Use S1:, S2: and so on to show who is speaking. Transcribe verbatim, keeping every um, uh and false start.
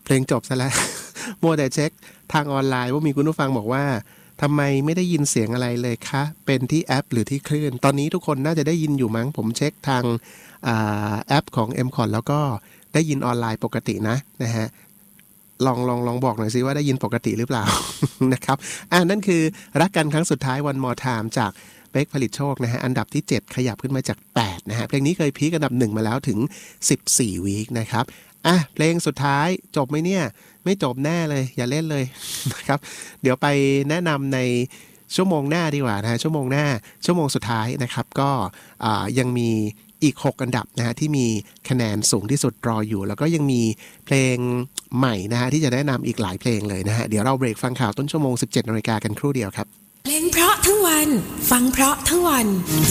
S1: เพลงจบซะแล้ว มัวแต่เช็คทางออนไลน์ว่ามีคุณผู้ฟังบอกว่าทำไมไม่ได้ยินเสียงอะไรเลยคะเป็นที่แอปหรือที่คลื่นตอนนี้ทุกคนน่าจะได้ยินอยู่มั้งผมเช็คทางแอปของ เอ็ม คอท แล้วก็ได้ยินออนไลน์ปกตินะนะฮะลองลองลองบอกหน่อยสิว่าได้ยินปกติหรือเปล่า นะครับอ่านั่นคือรักกันครั้งสุดท้าย One More Time จากเป๊กผลิตโชคนะฮะอันดับที่เจ็ดขยับขึ้นมาจากแปดนะฮะเพลงนี้เคยพีคอันดับหนึ่งมาแล้วถึงสิบสี่วีคนะครับอ่ะเพลงสุดท้ายจบไหมเนี่ยไม่จบแน่เลยอย่าเล่นเลย นะครับเดี๋ยวไปแนะนำในชั่วโมงหน้าดีกว่านะฮะชั่วโมงหน้าชั่วโมงสุดท้ายนะครับก็ยังมีอีกหกอันดับนะฮะที่มีคะแนนสูงที่สุดรออยู่แล้วก็ยังมีเพลงใหม่นะฮะที่จะแนะนำอีกหลายเพลงเลยนะฮะเดี๋ยวเราเบรกฟังข่าวต้นชั่วโมง สิบเจ็ดนาฬิกากันครู่เดียวครับ
S2: เพลงเพราะทั้งวันฟังเพราะทั้งวัน